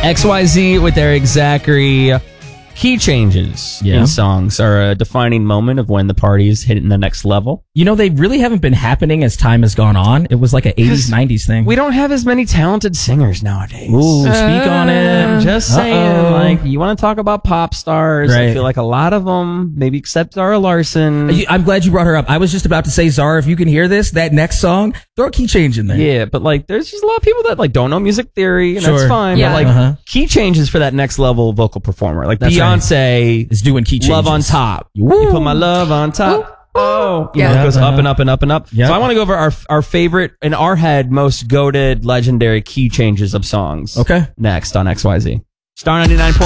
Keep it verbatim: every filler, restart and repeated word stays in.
X Y Z with Eric Zachary. Key changes Yeah. in songs are a defining moment of when the party is hitting the next level. You know, they really haven't been happening as time has gone on. It was like an eighties, nineties thing. We don't have as many talented singers nowadays. Ooh, speak on it. I'm just saying, Uh-oh. like, you want to talk about pop stars. I Right. feel like a lot of them, maybe except Zara Larson. You- I'm glad you brought her up. I was just about to say, Zara, if you can hear this, that next song, throw a key change in there. Yeah, but like, there's just a lot of people that like don't know music theory, and Sure. that's fine. Yeah. But like, Uh-huh. key changes for that next level vocal performer, like That's Beyonce, Is doing key changes. love on top. You put my love on top. Oh, you know, Yeah. it goes Uh-huh. up and up and up and up. Yeah. So I want to go over our our favorite in our head, most goated, legendary key changes of songs. Okay. Next on X Y Z. Star ninety-nine.